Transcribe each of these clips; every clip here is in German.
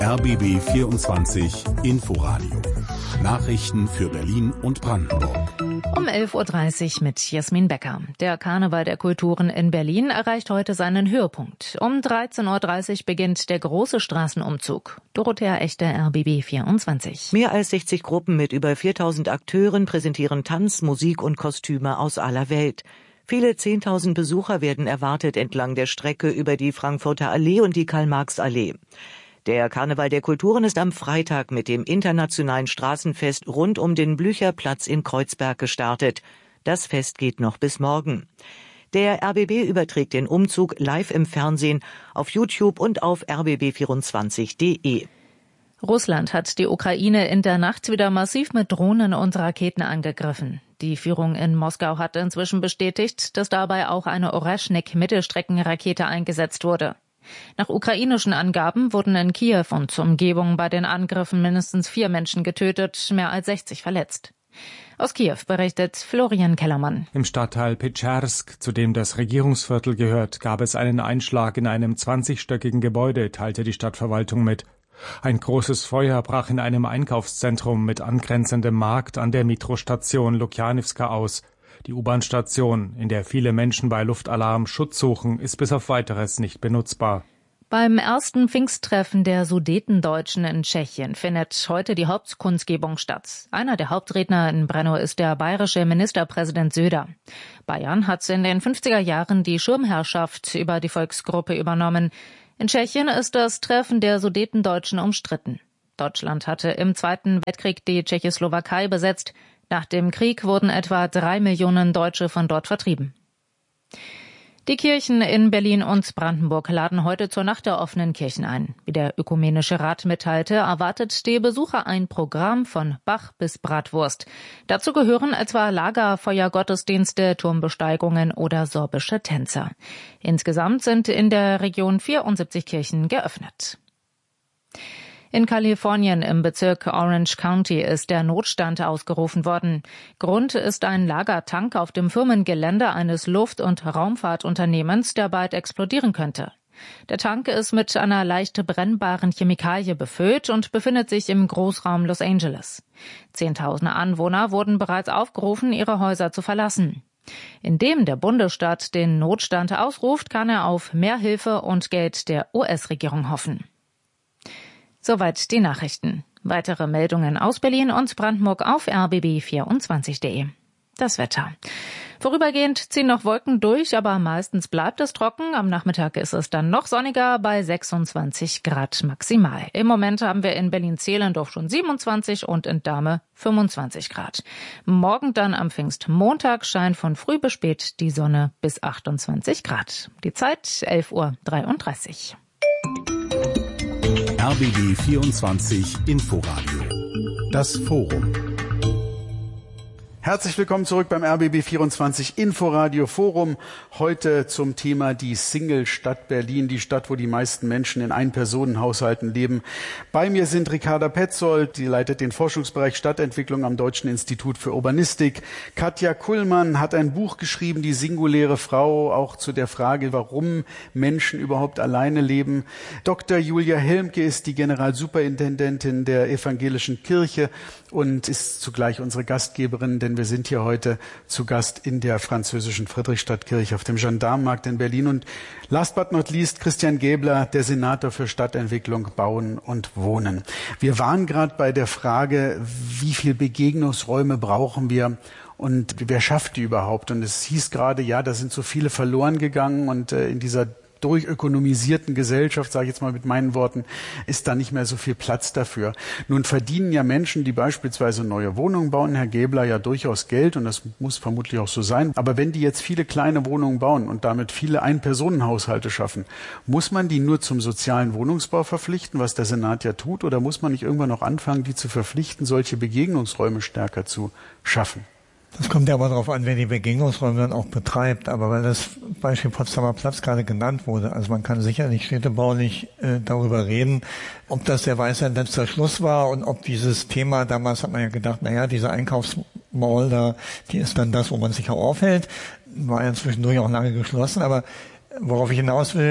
RBB 24 Inforadio. Nachrichten für Berlin und Brandenburg. Um 11.30 Uhr mit Jasmin Becker. Der Karneval der Kulturen in Berlin erreicht heute seinen Höhepunkt. Um 13.30 Uhr beginnt der große Straßenumzug. Dorothea Echte, RBB 24. Mehr als 60 Gruppen mit über 4.000 Akteuren präsentieren Tanz, Musik und Kostüme aus aller Welt. Viele 10.000 Besucher werden erwartet entlang der Strecke über die Frankfurter Allee und die Karl-Marx-Allee. Der Karneval der Kulturen ist am Freitag mit dem internationalen Straßenfest rund um den Blücherplatz in Kreuzberg gestartet. Das Fest geht noch bis morgen. Der RBB überträgt den Umzug live im Fernsehen, auf YouTube und auf rbb24.de. Russland hat die Ukraine in der Nacht wieder massiv mit Drohnen und Raketen angegriffen. Die Führung in Moskau hat inzwischen bestätigt, dass dabei auch eine Oreschnik-Mittelstreckenrakete eingesetzt wurde. Nach ukrainischen Angaben wurden in Kiew und Umgebung bei den Angriffen mindestens 4 Menschen getötet, mehr als 60 verletzt. Aus Kiew berichtet Florian Kellermann. Im Stadtteil Petschersk, zu dem das Regierungsviertel gehört, gab es einen Einschlag in einem 20-stöckigen Gebäude, teilte die Stadtverwaltung mit. Ein großes Feuer brach in einem Einkaufszentrum mit angrenzendem Markt an der Metrostation Lukjanivska aus. Die U-Bahn-Station, in der viele Menschen bei Luftalarm Schutz suchen, ist bis auf Weiteres nicht benutzbar. Beim ersten Pfingsttreffen der Sudetendeutschen in Tschechien findet heute die Hauptkundgebung statt. Einer der Hauptredner in Brno ist der bayerische Ministerpräsident Söder. Bayern hat in den 50er Jahren die Schirmherrschaft über die Volksgruppe übernommen. In Tschechien ist das Treffen der Sudetendeutschen umstritten. Deutschland hatte im Zweiten Weltkrieg die Tschechoslowakei besetzt. Nach dem Krieg wurden etwa 3 Millionen Deutsche von dort vertrieben. Die Kirchen in Berlin und Brandenburg laden heute zur Nacht der offenen Kirchen ein. Wie der Ökumenische Rat mitteilte, erwartet die Besucher ein Programm von Bach bis Bratwurst. Dazu gehören etwa Lagerfeuergottesdienste, Turmbesteigungen oder sorbische Tänzer. Insgesamt sind in der Region 74 Kirchen geöffnet. In Kalifornien im Bezirk Orange County ist der Notstand ausgerufen worden. Grund ist ein Lagertank auf dem Firmengelände eines Luft- und Raumfahrtunternehmens, der bald explodieren könnte. Der Tank ist mit einer leicht brennbaren Chemikalie befüllt und befindet sich im Großraum Los Angeles. Zehntausende Anwohner wurden bereits aufgerufen, ihre Häuser zu verlassen. Indem der Bundesstaat den Notstand ausruft, kann er auf mehr Hilfe und Geld der US-Regierung hoffen. Soweit die Nachrichten. Weitere Meldungen aus Berlin und Brandenburg auf rbb24.de. Das Wetter. Vorübergehend ziehen noch Wolken durch, aber meistens bleibt es trocken. Am Nachmittag ist es dann noch sonniger bei 26 Grad maximal. Im Moment haben wir in Berlin-Zehlendorf schon 27 und in Dahme 25 Grad. Morgen dann am Pfingstmontag scheint von früh bis spät die Sonne bis 28 Grad. Die Zeit 11.33 Uhr. RBB 24 Inforadio. Das Forum. Herzlich willkommen zurück beim RBB 24 Inforadio Forum. Heute zum Thema die Single-Stadt Berlin, die Stadt, wo die meisten Menschen in Ein-Personen-Haushalten leben. Bei mir sind Ricarda Petzold, die leitet den Forschungsbereich Stadtentwicklung am Deutschen Institut für Urbanistik. Katja Kullmann hat ein Buch geschrieben, Die singuläre Frau, auch zu der Frage, warum Menschen überhaupt alleine leben. Dr. Julia Helmke ist die Generalsuperintendentin der Evangelischen Kirche und ist zugleich unsere Gastgeberin, denn wir sind hier heute zu Gast in der französischen Friedrichstadtkirche auf dem Gendarmenmarkt in Berlin. Und last but not least Christian Gäbler, der Senator für Stadtentwicklung, Bauen und Wohnen. Wir waren gerade bei der Frage, wie viel Begegnungsräume brauchen wir und wer schafft die überhaupt? Und es hieß gerade, ja, da sind so viele verloren gegangen und in dieser durchökonomisierten Gesellschaft, sage ich jetzt mal mit meinen Worten, ist da nicht mehr so viel Platz dafür. Nun verdienen ja Menschen, die beispielsweise neue Wohnungen bauen, Herr Gäbler, ja durchaus Geld und das muss vermutlich auch so sein. Aber wenn die jetzt viele kleine Wohnungen bauen und damit viele Ein-Personen-Haushalte schaffen, muss man die nur zum sozialen Wohnungsbau verpflichten, was der Senat ja tut, oder muss man nicht irgendwann noch anfangen, die zu verpflichten, solche Begegnungsräume stärker zu schaffen? Das kommt ja aber darauf an, wer die Begegnungsräume dann auch betreibt. Aber weil das Beispiel Potsdamer Platz gerade genannt wurde, also man kann sicherlich städtebaulich darüber reden, ob das der Weisheit letzter Schluss war und ob dieses Thema, damals hat man ja gedacht, naja, diese Einkaufsmall da, die ist dann das, wo man sich auch aufhält, war ja zwischendurch auch lange geschlossen. Aber worauf ich hinaus will,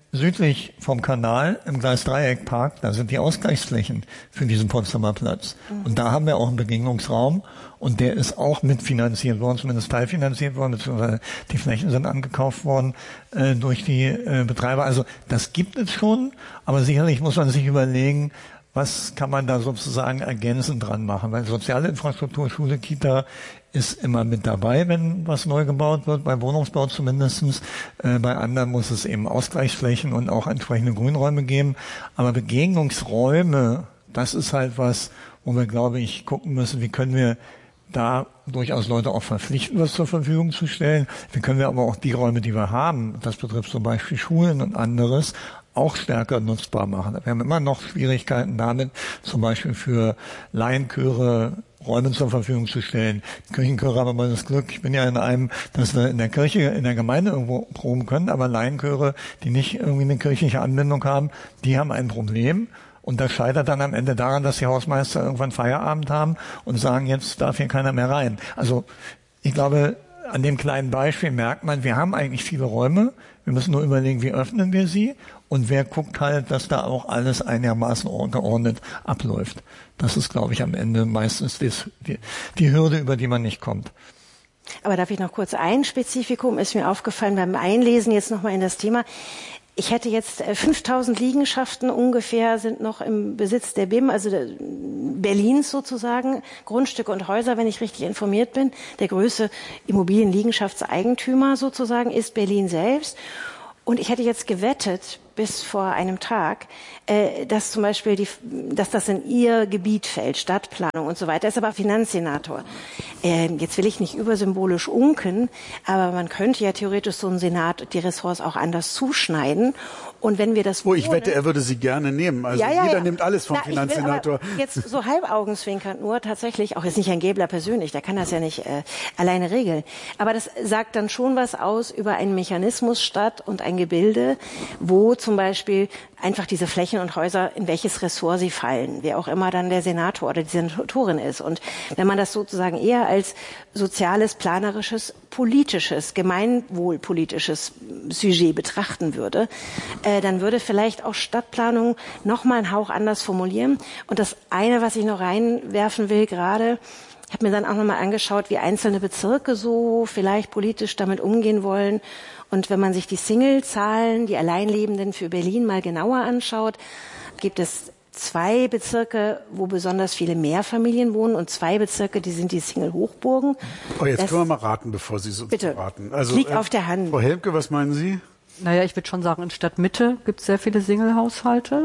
südlich vom Kanal im Gleisdreieckpark, da sind die Ausgleichsflächen für diesen Potsdamer Platz. Und da haben wir auch einen Begegnungsraum und der ist auch mitfinanziert worden, zumindest teilfinanziert worden, beziehungsweise die Flächen sind angekauft worden durch die Betreiber. Also das gibt es schon, aber sicherlich muss man sich überlegen, was kann man da sozusagen ergänzend dran machen? Weil soziale Infrastruktur, Schule, Kita ist immer mit dabei, wenn was neu gebaut wird, bei Wohnungsbau zumindestens. Bei anderen muss es eben Ausgleichsflächen und auch entsprechende Grünräume geben. Aber Begegnungsräume, das ist halt was, wo wir, glaube ich, gucken müssen, wie können wir da durchaus Leute auch verpflichten, was zur Verfügung zu stellen. Wie können wir aber auch die Räume, die wir haben, das betrifft zum Beispiel Schulen und anderes, auch stärker nutzbar machen. Wir haben immer noch Schwierigkeiten damit, zum Beispiel für Laienchöre Räume zur Verfügung zu stellen. Kirchenchöre haben immer das Glück, ich bin ja in einem, dass wir in der Kirche, in der Gemeinde irgendwo proben können, aber Laienchöre, die nicht irgendwie eine kirchliche Anbindung haben, die haben ein Problem. Und das scheitert dann am Ende daran, dass die Hausmeister irgendwann Feierabend haben und sagen, jetzt darf hier keiner mehr rein. Also ich glaube, an dem kleinen Beispiel merkt man, wir haben eigentlich viele Räume. Wir müssen nur überlegen, wie öffnen wir sie und wer guckt halt, dass da auch alles einigermaßen geordnet abläuft. Das ist, glaube ich, am Ende meistens die Hürde, über die man nicht kommt. Aber darf ich noch kurz ein Spezifikum, ist mir aufgefallen beim Einlesen jetzt nochmal in das Thema. Ich hätte jetzt 5000 Liegenschaften ungefähr sind noch im Besitz der BIM, also Berlins sozusagen, Grundstücke und Häuser, wenn ich richtig informiert bin. Der größte Immobilienliegenschaftseigentümer sozusagen ist Berlin selbst. Und ich hätte jetzt gewettet, bis vor einem Tag, dass zum Beispiel dass das in ihr Gebiet fällt, Stadtplanung und so weiter. Er ist aber Finanzsenator. Jetzt will ich nicht übersymbolisch unken, aber man könnte ja theoretisch so einen Senat die Ressorts auch anders zuschneiden. Und wenn wir das ich wette, er würde sie gerne nehmen. Also jeder nimmt alles vom Finanzsenator. Jetzt so halbaugenzwinkernd nur tatsächlich, auch jetzt nicht Herrn Gäbler persönlich, der kann das ja nicht alleine regeln. Aber das sagt dann schon was aus über einen Mechanismus Stadt und ein Gebilde, wo zum Beispiel einfach diese Flächen und Häuser, in welches Ressort sie fallen, wer auch immer dann der Senator oder die Senatorin ist. Und wenn man das sozusagen eher als soziales, planerisches, politisches, gemeinwohlpolitisches Sujet betrachten würde, dann würde vielleicht auch Stadtplanung noch mal einen Hauch anders formulieren. Und das eine, was ich noch reinwerfen will gerade, ich habe mir dann auch noch mal angeschaut, wie einzelne Bezirke so vielleicht politisch damit umgehen wollen. Und wenn man sich die Single-Zahlen, die Alleinlebenden für Berlin mal genauer anschaut, gibt es 2 Bezirke, wo besonders viele Mehrfamilien wohnen und 2 Bezirke, die sind die Single-Hochburgen. Oh, jetzt können wir mal raten, bevor Sie so raten. Also, liegt auf der Hand. Frau Helmke, was meinen Sie? Naja, ich würde schon sagen, in Stadtmitte gibt es sehr viele Single-Haushalte.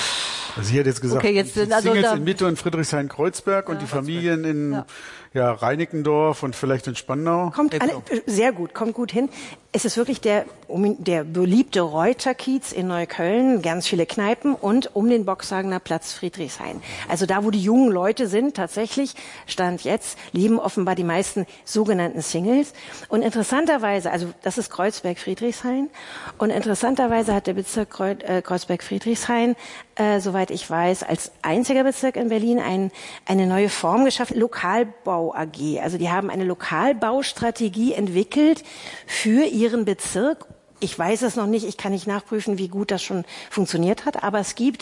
Also ich hätte jetzt gesagt, okay, jetzt die Singles in Mitte und Friedrichshain-Kreuzberg und die Familien in Reinickendorf und vielleicht in Spandau. Sehr gut, kommt gut hin. Es ist wirklich der beliebte Reuterkiez in Neukölln, ganz viele Kneipen und um den Boxhagener Platz Friedrichshain. Also da, wo die jungen Leute sind, tatsächlich, Stand jetzt, leben offenbar die meisten sogenannten Singles. Und interessanterweise, also das ist Kreuzberg-Friedrichshain, und interessanterweise hat der Bezirk Kreuzberg-Friedrichshain, soweit ich weiß, als einziger Bezirk in Berlin eine neue Form geschaffen, Lokalbau AG. Also die haben eine Lokalbaustrategie entwickelt für ihren Bezirk. Ich weiß es noch nicht, ich kann nicht nachprüfen, wie gut das schon funktioniert hat, aber es gibt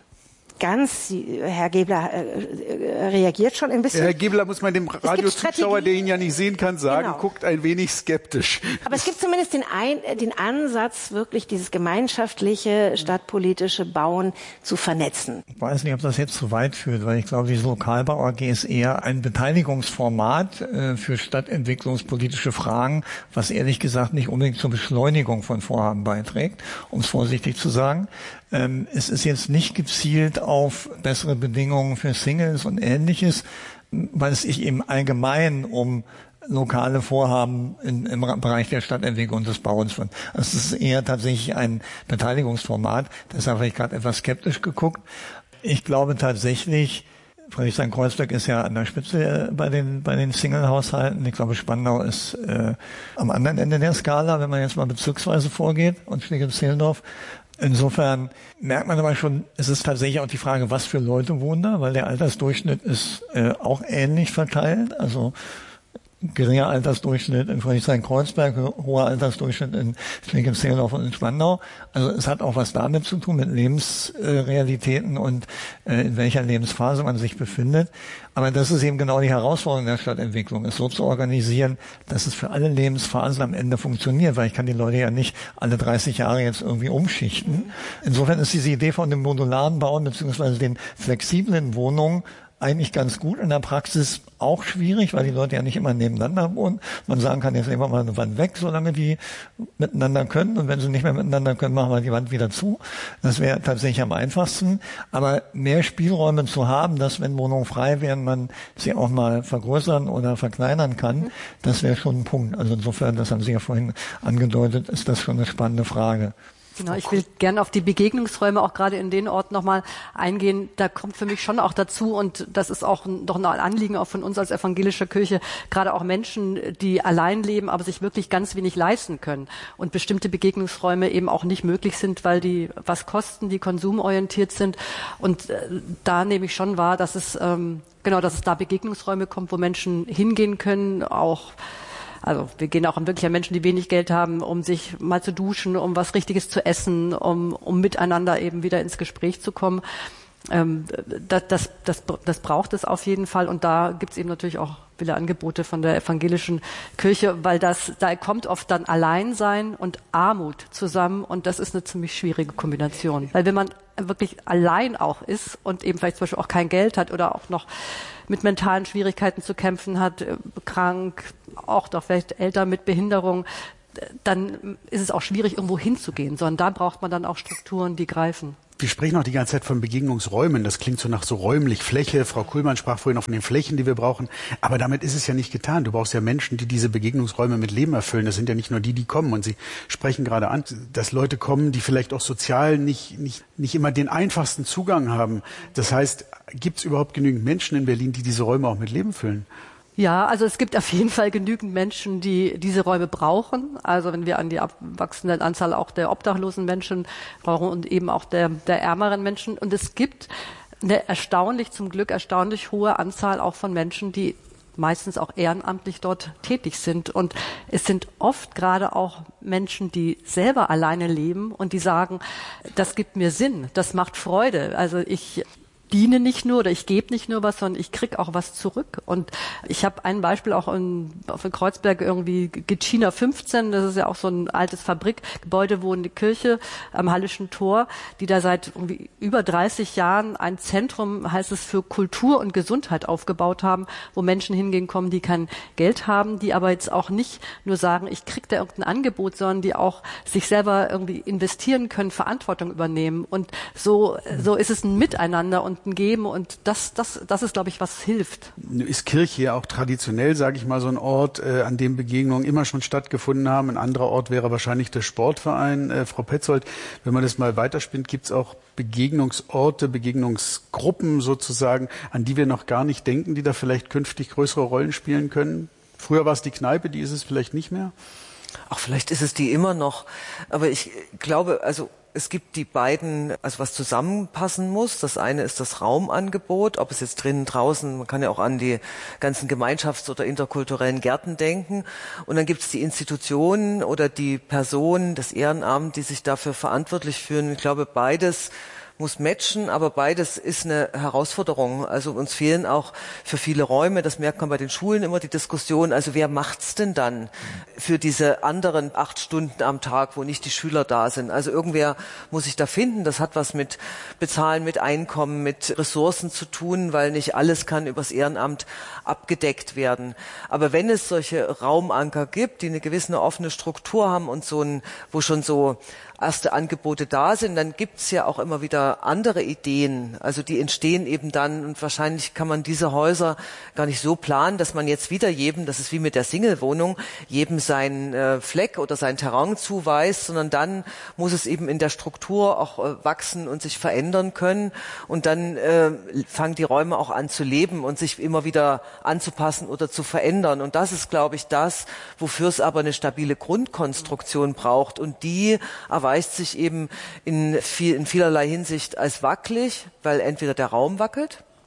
Herr Gebler reagiert schon ein bisschen. Herr Gebler muss man dem Radiozuschauer, der ihn ja nicht sehen kann, sagen, guckt ein wenig skeptisch. Aber es gibt zumindest den Ansatz, wirklich dieses gemeinschaftliche, stadtpolitische Bauen zu vernetzen. Ich weiß nicht, ob das jetzt zu weit führt, weil ich glaube, diese Lokalbau AG ist eher ein Beteiligungsformat für stadtentwicklungspolitische Fragen, was ehrlich gesagt nicht unbedingt zur Beschleunigung von Vorhaben beiträgt, um es vorsichtig zu sagen. Es ist jetzt nicht gezielt auf bessere Bedingungen für Singles und Ähnliches, weil es sich eben allgemein um lokale Vorhaben im Bereich der Stadtentwicklung und des Bauens wird. Also es ist eher tatsächlich ein Beteiligungsformat. Deshalb habe ich gerade etwas skeptisch geguckt. Ich glaube tatsächlich, Friedrichshain-Kreuzberg ist ja an der Spitze bei den Single-Haushalten. Ich glaube, Spandau ist am anderen Ende der Skala, wenn man jetzt mal bezirksweise vorgeht, und Schlegel-Zehlendorf. Insofern merkt man aber schon, es ist tatsächlich auch die Frage, was für Leute wohnen da, weil der Altersdurchschnitt ist auch ähnlich verteilt. Also geringer Altersdurchschnitt in Friedrichshain-Kreuzberg, hoher Altersdurchschnitt in Schwenkenszehlendorf und in Spandau. Also es hat auch was damit zu tun, mit Lebensrealitäten und in welcher Lebensphase man sich befindet. Aber das ist eben genau die Herausforderung der Stadtentwicklung, es so zu organisieren, dass es für alle Lebensphasen am Ende funktioniert, weil ich kann die Leute ja nicht alle 30 Jahre jetzt irgendwie umschichten. Insofern ist diese Idee von dem modularen Bauen beziehungsweise den flexiblen Wohnungen eigentlich ganz gut, in der Praxis auch schwierig, weil die Leute ja nicht immer nebeneinander wohnen. Man sagen kann, jetzt nehmen wir mal eine Wand weg, solange die miteinander können, und wenn sie nicht mehr miteinander können, machen wir die Wand wieder zu. Das wäre tatsächlich am einfachsten. Aber mehr Spielräume zu haben, dass, wenn Wohnungen frei wären, man sie auch mal vergrößern oder verkleinern kann, das wäre schon ein Punkt. Also insofern, das haben Sie ja vorhin angedeutet, ist das schon eine spannende Frage. Genau, ich will gerne auf die Begegnungsräume auch gerade in den Orten nochmal eingehen. Da kommt für mich schon auch dazu, und das ist auch doch ein Anliegen auch von uns als evangelischer Kirche, gerade auch Menschen, die allein leben, aber sich wirklich ganz wenig leisten können und bestimmte Begegnungsräume eben auch nicht möglich sind, weil die was kosten, die konsumorientiert sind. Und da nehme ich schon wahr, dass es da Begegnungsräume kommt, wo Menschen hingehen können, also wir gehen auch wirklich an Menschen, die wenig Geld haben, um sich mal zu duschen, um was Richtiges zu essen, um miteinander eben wieder ins Gespräch zu kommen. Das braucht es auf jeden Fall, und da gibt es eben natürlich auch viele Angebote von der evangelischen Kirche, weil da kommt oft dann Alleinsein und Armut zusammen, und das ist eine ziemlich schwierige Kombination. Weil wenn man wirklich allein auch ist und eben vielleicht zum Beispiel auch kein Geld hat oder auch noch mit mentalen Schwierigkeiten zu kämpfen hat, krank, auch doch vielleicht Eltern mit Behinderung, dann ist es auch schwierig, irgendwo hinzugehen, sondern da braucht man dann auch Strukturen, die greifen. Wir sprechen auch die ganze Zeit von Begegnungsräumen. Das klingt so nach so räumlich Fläche. Frau Kuhlmann sprach vorhin auch von den Flächen, die wir brauchen. Aber damit ist es ja nicht getan. Du brauchst ja Menschen, die diese Begegnungsräume mit Leben erfüllen. Das sind ja nicht nur die kommen. Und Sie sprechen gerade an, dass Leute kommen, die vielleicht auch sozial nicht immer den einfachsten Zugang haben. Das heißt, gibt es überhaupt genügend Menschen in Berlin, die diese Räume auch mit Leben füllen? Ja, also es gibt auf jeden Fall genügend Menschen, die diese Räume brauchen. Also wenn wir an die abwachsende Anzahl auch der obdachlosen Menschen brauchen und eben auch der ärmeren Menschen. Und es gibt eine zum Glück erstaunlich hohe Anzahl auch von Menschen, die meistens auch ehrenamtlich dort tätig sind. Und es sind oft gerade auch Menschen, die selber alleine leben und die sagen, das gibt mir Sinn, das macht Freude. Also ich diene nicht nur oder ich gebe nicht nur was, sondern ich krieg auch was zurück. Und ich habe ein Beispiel auch auf in Kreuzberg, irgendwie Gitschina 15, das ist ja auch so ein altes Fabrikgebäude, wo eine Kirche am Hallischen Tor, die da seit irgendwie über 30 Jahren ein Zentrum, heißt es, für Kultur und Gesundheit aufgebaut haben, wo Menschen hingehen kommen, die kein Geld haben, die aber jetzt auch nicht nur sagen, ich krieg da irgendein Angebot, sondern die auch sich selber irgendwie investieren können, Verantwortung übernehmen. Und so ist es ein Miteinander und ein Geben, und das ist, glaube ich, was hilft. Ist Kirche ja auch traditionell, sage ich mal, so ein Ort, an dem Begegnungen immer schon stattgefunden haben. Ein anderer Ort wäre wahrscheinlich der Sportverein. Frau Petzold, wenn man das mal weiterspinnt, gibt es auch Begegnungsorte, Begegnungsgruppen sozusagen, an die wir noch gar nicht denken, die da vielleicht künftig größere Rollen spielen können? Früher war es die Kneipe, die ist es vielleicht nicht mehr? Ach, vielleicht ist es die immer noch. Aber ich glaube, es gibt die beiden, was zusammenpassen muss. Das eine ist das Raumangebot, ob es jetzt drinnen, draußen, man kann ja auch an die ganzen Gemeinschafts- oder interkulturellen Gärten denken. Und dann gibt es die Institutionen oder die Personen, das Ehrenamt, die sich dafür verantwortlich fühlen. Ich glaube, beides muss matchen, aber beides ist eine Herausforderung. Also uns fehlen auch für viele Räume, das merkt man bei den Schulen immer, die Diskussion, also wer macht's denn dann für diese anderen 8 Stunden am Tag, wo nicht die Schüler da sind? Also irgendwer muss sich da finden, das hat was mit Bezahlen, mit Einkommen, mit Ressourcen zu tun, weil nicht alles kann übers Ehrenamt abgedeckt werden. Aber wenn es solche Raumanker gibt, die eine gewisse offene Struktur haben und wo schon so erste Angebote da sind, dann gibt's ja auch immer wieder andere Ideen. Also die entstehen eben dann, und wahrscheinlich kann man diese Häuser gar nicht so planen, dass man jetzt wieder jedem, das ist wie mit der Single-Wohnung, jedem seinen Fleck oder sein Terrain zuweist, sondern dann muss es eben in der Struktur auch wachsen und sich verändern können. Und dann fangen die Räume auch an zu leben und sich immer wieder anzupassen oder zu verändern. Und das ist, glaube ich, das, wofür es aber eine stabile Grundkonstruktion braucht. Und die erweist sich eben in vielerlei Hinsicht als wackelig, weil entweder der Raum wackelt,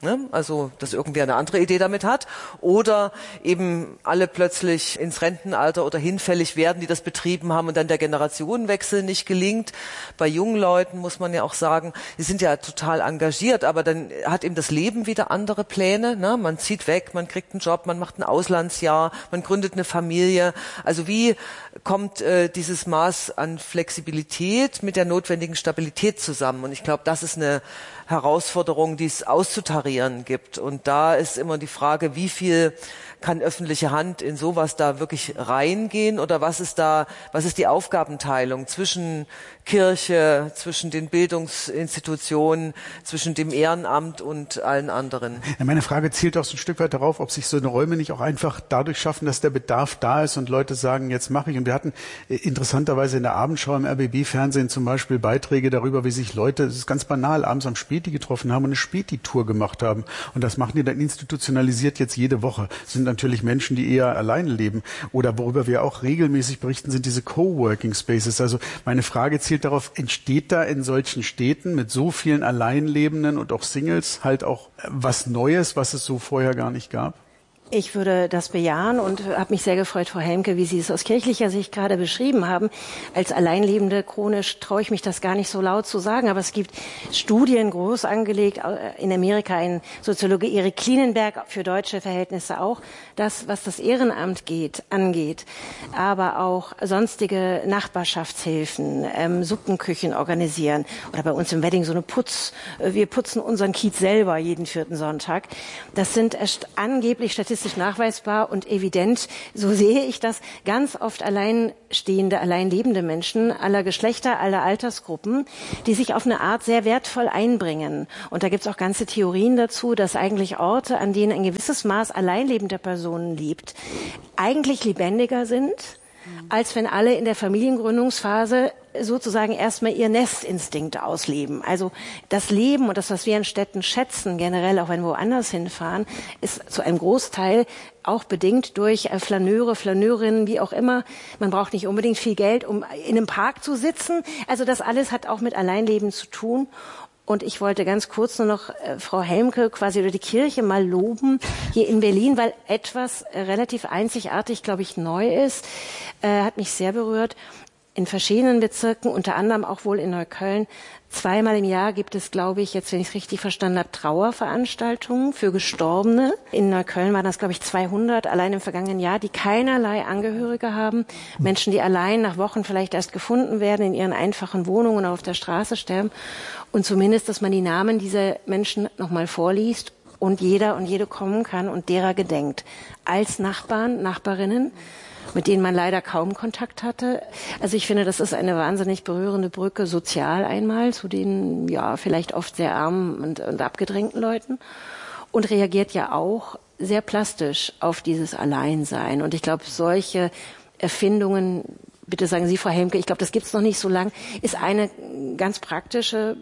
ne? Also, dass irgendwer eine andere Idee damit hat. Oder eben alle plötzlich ins Rentenalter oder hinfällig werden, die das betrieben haben und dann der Generationenwechsel nicht gelingt. Bei jungen Leuten muss man ja auch sagen, die sind ja total engagiert, aber dann hat eben das Leben wieder andere Pläne, ne? Man zieht weg, man kriegt einen Job, man macht ein Auslandsjahr, man gründet eine Familie. Also wie kommt dieses Maß an Flexibilität mit der notwendigen Stabilität zusammen? Und ich glaube, das ist eine Herausforderung, die es auszutarieren gibt. Und da ist immer die Frage, wie viel kann öffentliche Hand in sowas da wirklich reingehen oder was ist die Aufgabenteilung zwischen Kirche, zwischen den Bildungsinstitutionen, zwischen dem Ehrenamt und allen anderen? Ja, meine Frage zielt auch so ein Stück weit darauf, ob sich so eine Räume nicht auch einfach dadurch schaffen, dass der Bedarf da ist und Leute sagen, jetzt mache ich. Und wir hatten interessanterweise in der Abendschau im RBB-Fernsehen zum Beispiel Beiträge darüber, wie sich Leute, das ist ganz banal, abends am Späti getroffen haben und eine Späti-Tour gemacht haben. Und das machen die dann institutionalisiert jetzt jede Woche. Das sind natürlich Menschen, die eher alleine leben. Oder worüber wir auch regelmäßig berichten, sind diese Coworking Spaces. Also meine Frage zielt darauf, entsteht da in solchen Städten mit so vielen Alleinlebenden und auch Singles halt auch was Neues, was es so vorher gar nicht gab? Ich würde das bejahen und habe mich sehr gefreut, Frau Helmke, wie Sie es aus kirchlicher Sicht gerade beschrieben haben. Als Alleinlebende chronisch traue ich mich das gar nicht so laut zu sagen, aber es gibt Studien, groß angelegt, in Amerika ein Soziologe Erik Klinenberg, für deutsche Verhältnisse auch, das, was das Ehrenamt angeht, aber auch sonstige Nachbarschaftshilfen, Suppenküchen organisieren oder bei uns im Wedding so eine wir putzen unseren Kiez selber jeden 4. Sonntag. Das sind angeblich statistisch nachweisbar und evident, so sehe ich das, ganz oft alleinlebende Menschen aller Geschlechter, aller Altersgruppen, die sich auf eine Art sehr wertvoll einbringen. Und da gibt es auch ganze Theorien dazu, dass eigentlich Orte, an denen ein gewisses Maß alleinlebender Personen lebt, eigentlich lebendiger sind, als wenn alle in der Familiengründungsphase sozusagen erstmal ihr Nestinstinkt ausleben. Also das Leben und das, was wir in Städten schätzen, generell auch wenn wir woanders hinfahren, ist zu einem Großteil auch bedingt durch Flaneure, Flaneurinnen, wie auch immer. Man braucht nicht unbedingt viel Geld, um in einem Park zu sitzen. Also das alles hat auch mit Alleinleben zu tun. Und ich wollte ganz kurz nur noch Frau Helmke quasi über die Kirche mal loben, hier in Berlin, weil etwas relativ einzigartig, glaube ich, neu ist, hat mich sehr berührt. In verschiedenen Bezirken, unter anderem auch wohl in Neukölln, 2-mal im Jahr gibt es, glaube ich, jetzt, wenn ich es richtig verstanden habe, Trauerveranstaltungen für Gestorbene. In Neukölln waren das, glaube ich, 200 allein im vergangenen Jahr, die keinerlei Angehörige haben. Menschen, die allein nach Wochen vielleicht erst gefunden werden, in ihren einfachen Wohnungen auf der Straße sterben. Und zumindest, dass man die Namen dieser Menschen nochmal vorliest und jeder und jede kommen kann und derer gedenkt. Als Nachbarn, Nachbarinnen, mit denen man leider kaum Kontakt hatte. Also ich finde, das ist eine wahnsinnig berührende Brücke sozial einmal zu den ja vielleicht oft sehr armen und abgedrängten Leuten und reagiert ja auch sehr plastisch auf dieses Alleinsein. Und ich glaube, solche Erfindungen, bitte sagen Sie, Frau Helmke, ich glaube, das gibt's noch nicht so lang, ist eine ganz praktische,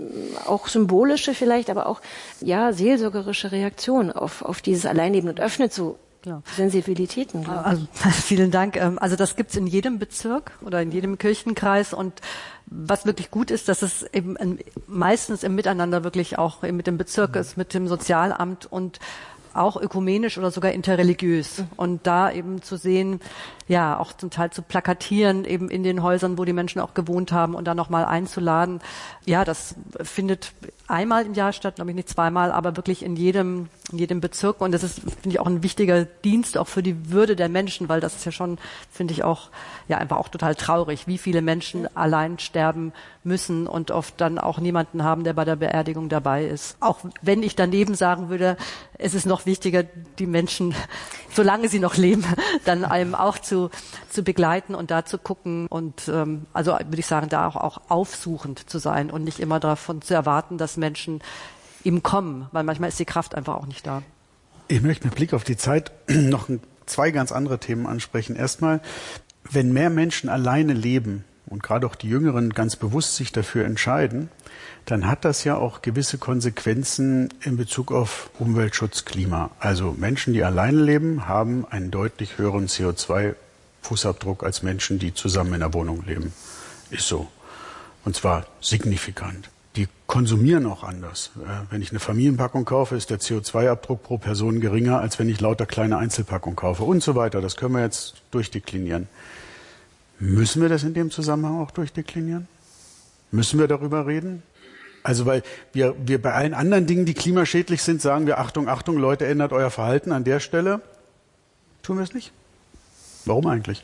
auch symbolische vielleicht, aber auch ja seelsorgerische Reaktion auf dieses Alleinleben und öffnet so Sensibilitäten. Also, vielen Dank. Also das gibt's in jedem Bezirk oder in jedem Kirchenkreis und was wirklich gut ist, dass es eben meistens im Miteinander wirklich auch mit dem Bezirk ist, mit dem Sozialamt und auch ökumenisch oder sogar interreligiös. Und da eben zu sehen, ja, auch zum Teil zu plakatieren, eben in den Häusern, wo die Menschen auch gewohnt haben und dann nochmal einzuladen. Ja, das findet einmal im Jahr statt, glaube ich nicht 2-mal, aber wirklich in jedem Bezirk. Und das ist, finde ich, auch ein wichtiger Dienst auch für die Würde der Menschen, weil das ist ja schon, finde ich auch, ja, einfach auch total traurig, wie viele Menschen allein sterben müssen und oft dann auch niemanden haben, der bei der Beerdigung dabei ist. Auch wenn ich daneben sagen würde, es ist noch wichtiger, die Menschen, solange sie noch leben, dann einem auch zu begleiten und da zu gucken und also würde ich sagen, da auch aufsuchend zu sein und nicht immer davon zu erwarten, dass Menschen eben kommen, weil manchmal ist die Kraft einfach auch nicht da. Ich möchte mit Blick auf die Zeit noch 2 ganz andere Themen ansprechen. Erstmal, wenn mehr Menschen alleine leben und gerade auch die Jüngeren ganz bewusst sich dafür entscheiden, dann hat das ja auch gewisse Konsequenzen in Bezug auf Umweltschutz, Klima. Also Menschen, die alleine leben, haben einen deutlich höheren CO2-Fußabdruck als Menschen, die zusammen in einer Wohnung leben. Ist so. Und zwar signifikant. Die konsumieren auch anders. Wenn ich eine Familienpackung kaufe, ist der CO2-Abdruck pro Person geringer, als wenn ich lauter kleine Einzelpackungen kaufe und so weiter. Das können wir jetzt durchdeklinieren. Müssen wir das in dem Zusammenhang auch durchdeklinieren? Müssen wir darüber reden? Also weil wir bei allen anderen Dingen, die klimaschädlich sind, sagen wir, Achtung, Achtung, Leute, ändert euer Verhalten an der Stelle. Tun wir es nicht? Warum eigentlich?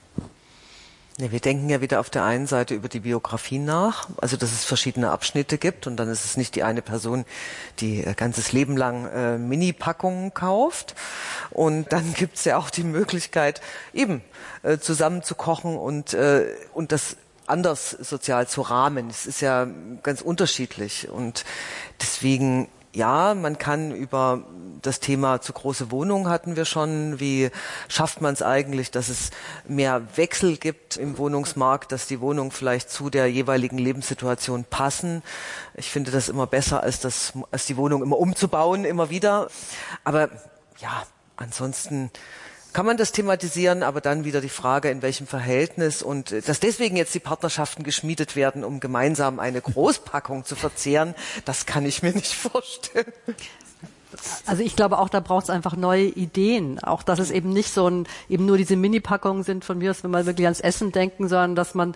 Ja, wir denken ja wieder auf der einen Seite über die Biografie nach, also dass es verschiedene Abschnitte gibt und dann ist es nicht die eine Person, die ganzes Leben lang Mini-Packungen kauft. Und dann gibt es ja auch die Möglichkeit, eben zusammen zu kochen und das anders sozial zu rahmen. Es ist ja ganz unterschiedlich und deswegen, ja, man kann über das Thema zu große Wohnungen hatten wir schon. Wie schafft man es eigentlich, dass es mehr Wechsel gibt im Wohnungsmarkt, dass die Wohnungen vielleicht zu der jeweiligen Lebenssituation passen? Ich finde das immer besser, als die Wohnung immer umzubauen, immer wieder. Aber ja, ansonsten kann man das thematisieren, aber dann wieder die Frage, in welchem Verhältnis und dass deswegen jetzt die Partnerschaften geschmiedet werden, um gemeinsam eine Großpackung zu verzehren, das kann ich mir nicht vorstellen. Also ich glaube auch, da braucht es einfach neue Ideen. Auch, dass es eben nicht eben nur diese Mini-Packungen sind von mir aus, wenn wir wirklich ans Essen denken, sondern dass man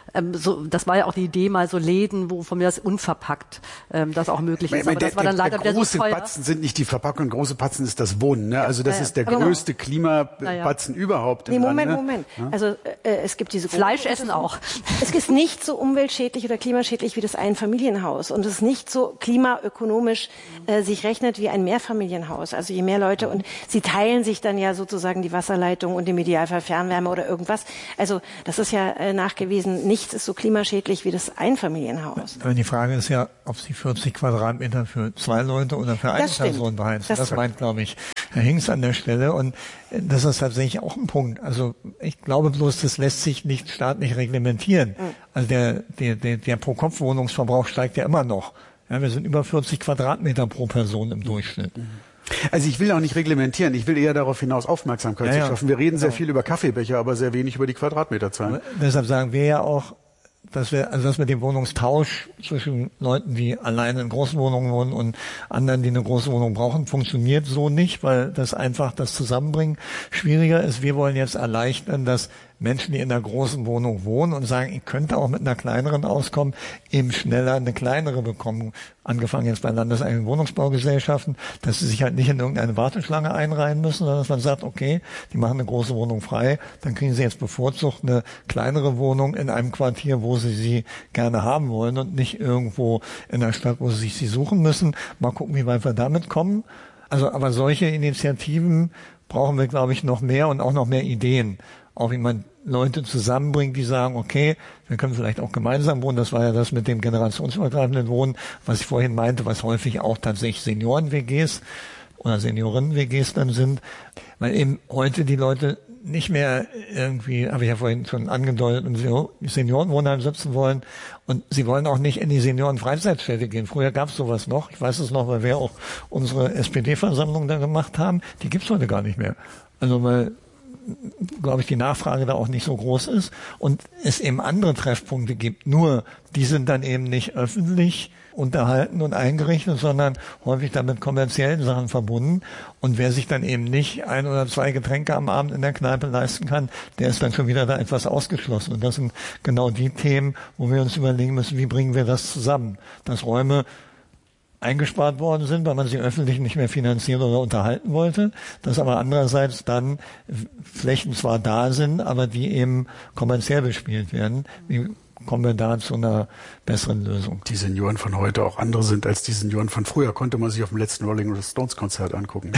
das war ja auch die Idee, mal so Läden, wo von mir aus unverpackt das auch möglich ist. Aber das war dann leider wieder so teuer. Große Batzen sind nicht die Verpackung, große Batzen ist das Wohnen. Ne? Also das ist der größte Klimabatzen überhaupt. Nee, Moment. Also es gibt diese Fleischessen auch. Es ist nicht so umweltschädlich oder klimaschädlich wie das Einfamilienhaus und es ist nicht so klimaökonomisch sich rechnet wie ein Mehrfamilienhaus. Also je mehr Leute und sie teilen sich dann ja sozusagen die Wasserleitung und im Idealfall Fernwärme oder irgendwas. Also das ist ja nachgewiesen, nichts ist so klimaschädlich wie das Einfamilienhaus. Aber die Frage ist ja, ob Sie 40 Quadratmeter für 2 Leute oder für eine Person beheizen. Das meint, glaube ich, Herr Hinks an der Stelle. Und das ist tatsächlich auch ein Punkt. Also ich glaube bloß, das lässt sich nicht staatlich reglementieren. Also der Pro-Kopf-Wohnungsverbrauch steigt ja immer noch. Ja, wir sind über 40 Quadratmeter pro Person im Durchschnitt. Also ich will auch nicht reglementieren, ich will eher darauf hinaus Aufmerksamkeit zu schaffen. Wir reden sehr viel über Kaffeebecher, aber sehr wenig über die Quadratmeterzahlen. Aber deshalb sagen wir ja auch, dass das mit dem Wohnungstausch zwischen Leuten, die alleine in großen Wohnungen wohnen und anderen, die eine große Wohnung brauchen, funktioniert so nicht, weil das einfach das Zusammenbringen schwieriger ist. Wir wollen jetzt erleichtern, dass Menschen, die in einer großen Wohnung wohnen und sagen, ich könnte auch mit einer kleineren auskommen, eben schneller eine kleinere bekommen. Angefangen jetzt bei landeseigenen Wohnungsbaugesellschaften, dass sie sich halt nicht in irgendeine Warteschlange einreihen müssen, sondern dass man sagt, okay, die machen eine große Wohnung frei, dann kriegen sie jetzt bevorzugt eine kleinere Wohnung in einem Quartier, wo sie gerne haben wollen und nicht irgendwo in der Stadt, wo sie suchen müssen. Mal gucken, wie weit wir damit kommen. Also, aber solche Initiativen brauchen wir, glaube ich, noch mehr und auch noch mehr Ideen. Auch wie man Leute zusammenbringt, die sagen, okay, wir können vielleicht auch gemeinsam wohnen. Das war ja das mit dem generationsübergreifenden Wohnen, was ich vorhin meinte, was häufig auch tatsächlich Senioren-WGs oder Seniorinnen-WGs dann sind. Weil eben heute die Leute nicht mehr irgendwie, habe ich ja vorhin schon angedeutet, in Seniorenwohnheim sitzen wollen und sie wollen auch nicht in die Seniorenfreizeitstätte gehen. Früher gab es sowas noch, ich weiß es noch, weil wir auch unsere SPD-Versammlung da gemacht haben, die gibt's heute gar nicht mehr. Also weil, glaube ich, die Nachfrage da auch nicht so groß ist und es eben andere Treffpunkte gibt. Nur, die sind dann eben nicht öffentlich unterhalten und eingerichtet, sondern häufig dann mit kommerziellen Sachen verbunden. Und wer sich dann eben nicht 1 oder 2 Getränke am Abend in der Kneipe leisten kann, der ist dann schon wieder da etwas ausgeschlossen. Und das sind genau die Themen, wo wir uns überlegen müssen, wie bringen wir das zusammen, dass Räume eingespart worden sind, weil man sie öffentlich nicht mehr finanzieren oder unterhalten wollte, dass aber andererseits dann Flächen zwar da sind, aber die eben kommerziell bespielt werden. Wie kommen wir da zu einer besseren Lösung? Die Senioren von heute auch andere sind als die Senioren von früher, konnte man sich auf dem letzten Rolling Stones Konzert angucken.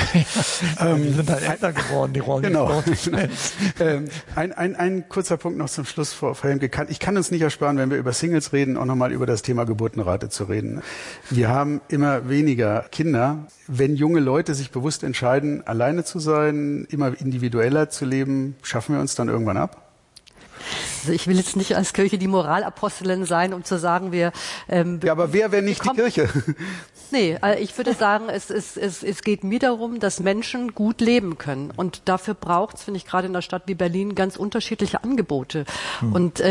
Die sind halt älter geworden, die Rolling Stones. Ein kurzer Punkt noch zum Schluss, Frau Helmke. Ich kann uns nicht ersparen, wenn wir über Singles reden, auch nochmal über das Thema Geburtenrate zu reden. Wir haben immer weniger Kinder. Wenn junge Leute sich bewusst entscheiden, alleine zu sein, immer individueller zu leben, schaffen wir uns dann irgendwann ab? Also ich will jetzt nicht als Kirche die Moralapostelin sein, um zu sagen, wir... ja, aber wer wäre nicht die Kirche? Nee, ich würde sagen, es geht mir darum, dass Menschen gut leben können. Und dafür braucht es, finde ich, gerade in einer Stadt wie Berlin ganz unterschiedliche Angebote. Und ich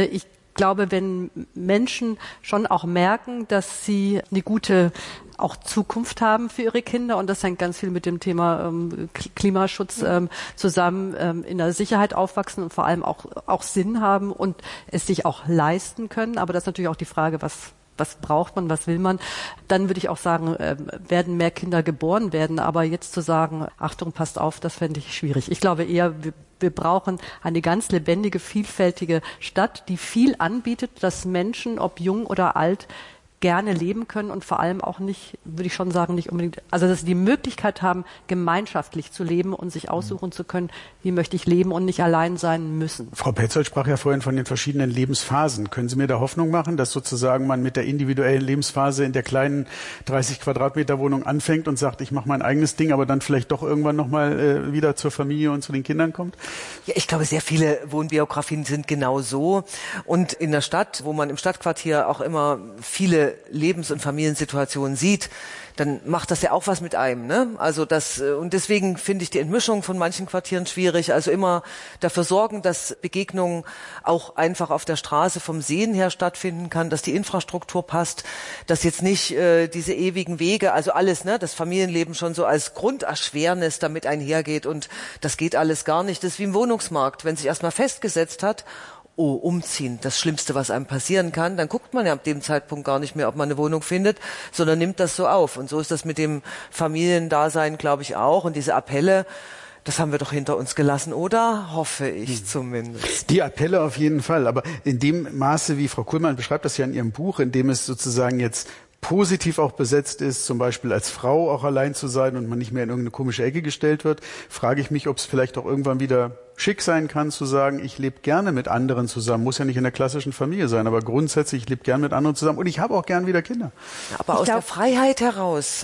glaube, wenn Menschen schon auch merken, dass sie eine gute auch Zukunft haben für ihre Kinder, und das hängt ganz viel mit dem Thema Klimaschutz zusammen, in der Sicherheit aufwachsen und vor allem auch Sinn haben und es sich auch leisten können. Aber das ist natürlich auch die Frage, was braucht man, was will man? Dann würde ich auch sagen, werden mehr Kinder geboren werden. Aber jetzt zu sagen, Achtung, passt auf, das fände ich schwierig. Ich glaube eher, wir brauchen eine ganz lebendige, vielfältige Stadt, die viel anbietet, dass Menschen, ob jung oder alt, gerne leben können und vor allem auch nicht, würde ich schon sagen, nicht unbedingt, also dass sie die Möglichkeit haben, gemeinschaftlich zu leben und sich aussuchen zu können, wie möchte ich leben und nicht allein sein müssen. Frau Petzold sprach ja vorhin von den verschiedenen Lebensphasen. Können Sie mir da Hoffnung machen, dass sozusagen man mit der individuellen Lebensphase in der kleinen 30 Quadratmeter Wohnung anfängt und sagt, ich mache mein eigenes Ding, aber dann vielleicht doch irgendwann nochmal wieder zur Familie und zu den Kindern kommt? Ja, ich glaube, sehr viele Wohnbiografien sind genau so. Und in der Stadt, wo man im Stadtquartier auch immer viele Lebens- und Familiensituationen sieht, dann macht das ja auch was mit einem, ne? Also und deswegen finde ich die Entmischung von manchen Quartieren schwierig. Also immer dafür sorgen, dass Begegnungen auch einfach auf der Straße vom Sehen her stattfinden kann, dass die Infrastruktur passt, dass jetzt nicht diese ewigen Wege, also alles, ne, das Familienleben schon so als Grunderschwernis damit einhergeht, und das geht alles gar nicht. Das ist wie im Wohnungsmarkt, wenn sich erstmal festgesetzt hat, umziehen, das Schlimmste, was einem passieren kann, dann guckt man ja ab dem Zeitpunkt gar nicht mehr, ob man eine Wohnung findet, sondern nimmt das so auf. Und so ist das mit dem Familiendasein, glaube ich, auch. Und diese Appelle, das haben wir doch hinter uns gelassen, oder? Hoffe ich zumindest. Die Appelle auf jeden Fall. Aber in dem Maße, wie Frau Kuhlmann beschreibt das ja in ihrem Buch, in dem es sozusagen jetzt positiv auch besetzt ist, zum Beispiel als Frau auch allein zu sein und man nicht mehr in irgendeine komische Ecke gestellt wird, frage ich mich, ob es vielleicht auch irgendwann wieder schick sein kann, zu sagen, ich lebe gerne mit anderen zusammen. Muss ja nicht in der klassischen Familie sein, aber grundsätzlich, ich lebe gerne mit anderen zusammen und ich habe auch gern wieder Kinder. Aber aus der Freiheit heraus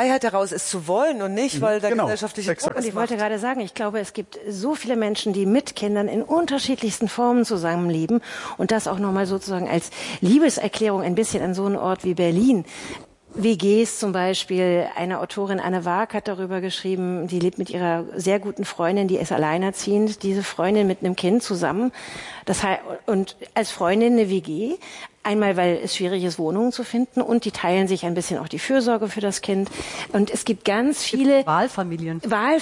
es zu wollen und nicht, weil der gesellschaftliche Druck Und ich wollte gerade sagen, ich glaube, es gibt so viele Menschen, die mit Kindern in unterschiedlichsten Formen zusammenleben und das auch nochmal sozusagen als Liebeserklärung ein bisschen an so einen Ort wie Berlin. WGs zum Beispiel, eine Autorin, Anne Waag, hat darüber geschrieben, die lebt mit ihrer sehr guten Freundin, die ist alleinerziehend, diese Freundin mit einem Kind zusammen, das heißt, und als Freundin eine WG, einmal, weil es schwierig ist, Wohnungen zu finden, und die teilen sich ein bisschen auch die Fürsorge für das Kind. Und es gibt ganz viele Wahlfamilien,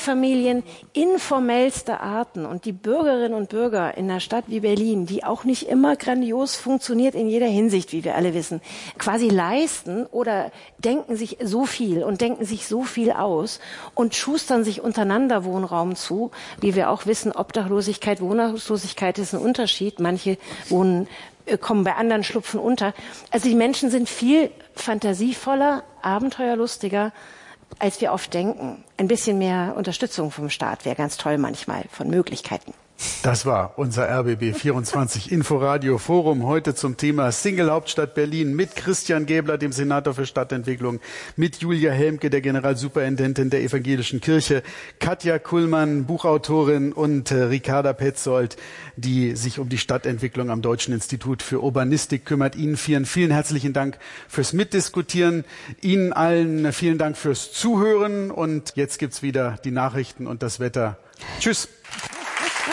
informellster Arten. Und die Bürgerinnen und Bürger in einer Stadt wie Berlin, die auch nicht immer grandios funktioniert in jeder Hinsicht, wie wir alle wissen, quasi leisten oder denken sich so viel und denken sich so viel aus und schustern sich untereinander Wohnraum zu. Wie wir auch wissen, Obdachlosigkeit, Wohnungslosigkeit ist ein Unterschied. Manche kommen bei anderen Schlupfen unter. Also die Menschen sind viel fantasievoller, abenteuerlustiger, als wir oft denken. Ein bisschen mehr Unterstützung vom Staat wäre ganz toll manchmal, von Möglichkeiten. Das war unser RBB24 Inforadio Forum heute zum Thema Single Hauptstadt Berlin mit Christian Gäbler, dem Senator für Stadtentwicklung, mit Julia Helmke, der Generalsuperintendentin der Evangelischen Kirche, Katja Kuhlmann, Buchautorin, und Ricarda Petzold, die sich um die Stadtentwicklung am Deutschen Institut für Urbanistik kümmert. Ihnen vielen herzlichen Dank fürs Mitdiskutieren. Ihnen allen vielen Dank fürs Zuhören. Und jetzt gibt's wieder die Nachrichten und das Wetter. Tschüss.